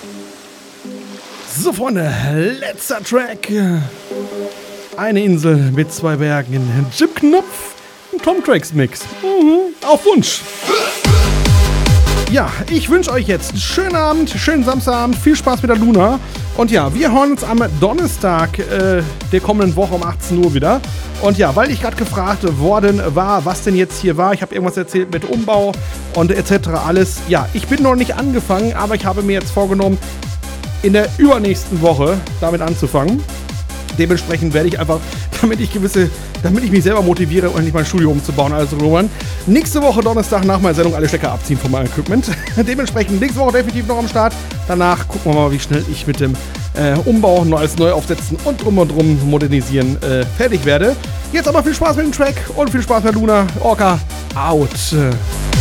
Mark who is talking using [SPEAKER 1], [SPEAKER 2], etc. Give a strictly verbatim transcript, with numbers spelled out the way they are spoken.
[SPEAKER 1] So, Freunde, letzter Track. Eine Insel mit zwei Bergen. Jim Knopf, ein Tom Tracks Mix. Mhm, auf Wunsch. Ja, ich wünsche euch jetzt einen schönen Abend, schönen Samstagabend, viel Spaß mit der Luna. Und ja, wir hören uns am Donnerstag äh, der kommenden Woche um achtzehn Uhr wieder. Und ja, weil ich gerade gefragt worden war, was denn jetzt hier war, ich habe irgendwas erzählt mit Umbau und et cetera alles. Ja, ich bin noch nicht angefangen, aber ich habe mir jetzt vorgenommen, in der übernächsten Woche damit anzufangen. Dementsprechend werde ich einfach, damit ich gewisse, damit ich mich selber motiviere und nicht mein Studio umzubauen, also Roman. Nächste Woche Donnerstag nach meiner Sendung alle Stecker abziehen von meinem Equipment. Dementsprechend nächste Woche definitiv noch am Start. Danach gucken wir mal, wie schnell ich mit dem äh, Umbau, neu als neu aufsetzen und drum und drum modernisieren äh, fertig werde. Jetzt aber viel Spaß mit dem Track und viel Spaß mit Luna. Orca out.